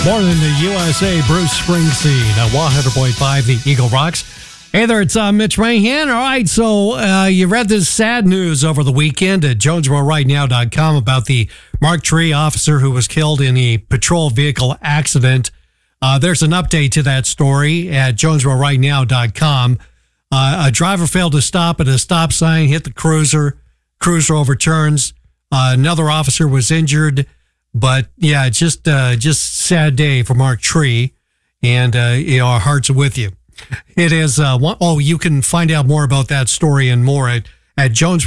More than the USA, Bruce Springsteen at 100.5 The Eagle Rocks. Hey there, it's Mitch Mahan. All right, so you read this sad news over the weekend at JonesboroRightNow.com about the Mark Tree officer who was killed in a patrol vehicle accident. There's an update to that story at JonesboroRightNow.com. A driver failed to stop at a stop sign, hit the cruiser. Cruiser overturns. Another officer was injured. But yeah, it's just sad day for Mark Tree, and our hearts are with you. It is. You can find out more about that story and more at Jones.